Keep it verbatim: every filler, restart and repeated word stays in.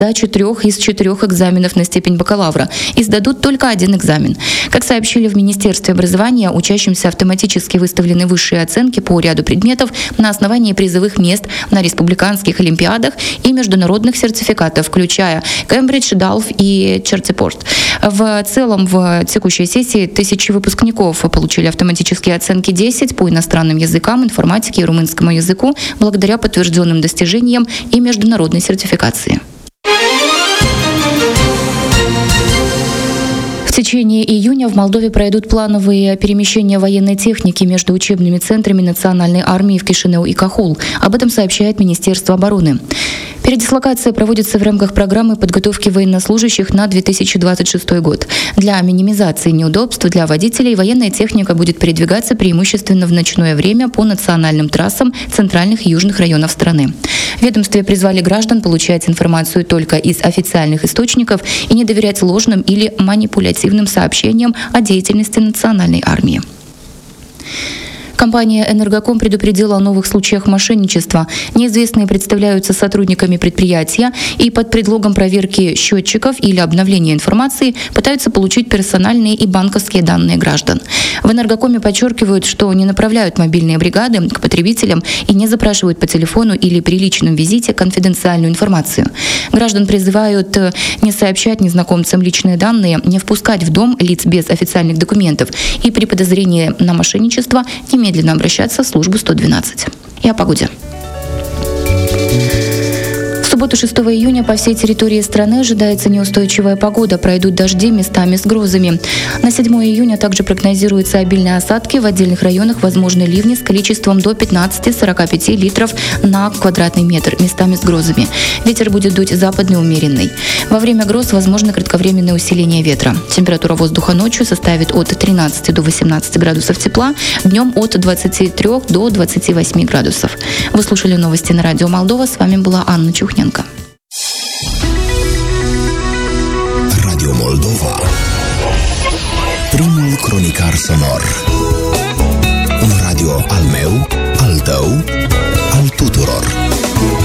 сдачу трех из четырех экзаменов на степень бакалавра и сдадут только один экзамен. Как сообщили в Министерстве образования, учащимся автоматически выставлены высшие оценки по ряду предметов на основании призовых мест на республиканских олимпиадах и международных сертификатов, включая Кембридж, Далф и Чертипорт. В целом в текущей сессии тысячи выпускников получили автоматические оценки десять по иностранным языкам, информатике и румынскому языку благодаря подтвержденным достижениям и международной сертификации. В течение июня в Молдове пройдут плановые перемещения военной техники между учебными центрами национальной армии в Кишинеу и Кахул. Об этом сообщает Министерство обороны. Передислокация проводится в рамках программы подготовки военнослужащих на две тысячи двадцать шестой год. Для минимизации неудобств для водителей военная техника будет передвигаться преимущественно в ночное время по национальным трассам центральных и южных районов страны. В ведомстве призвали граждан получать информацию только из официальных источников и не доверять ложным или манипулятивным сообщениям о деятельности национальной армии. Компания «Энергоком» предупредила о новых случаях мошенничества. Неизвестные представляются сотрудниками предприятия и под предлогом проверки счетчиков или обновления информации пытаются получить персональные и банковские данные граждан. В «Энергокоме» подчеркивают, что не направляют мобильные бригады к потребителям и не запрашивают по телефону или при личном визите конфиденциальную информацию. Граждан призывают не сообщать незнакомцам личные данные, не впускать в дом лиц без официальных документов и при подозрении на мошенничество немедленно немедленно обращаться в службу сто двенадцать. И о погоде. В субботу шестого июня по всей территории страны ожидается неустойчивая погода. Пройдут дожди местами с грозами. На седьмого июня также прогнозируются обильные осадки. В отдельных районах возможны ливни с количеством до пятнадцати-сорока пяти литров на квадратный метр, местами с грозами. Ветер будет дуть западный умеренный. Во время гроз возможно кратковременное усиление ветра. Температура воздуха ночью составит от тринадцати до восемнадцати градусов тепла, днем от двадцати трёх до двадцати восьми градусов. Вы слушали новости на радио Молдова. С вами была Анна Чухненко. Radio Moldova. Primul cronicar sonor. Un radio al meu, al tău, al tuturor.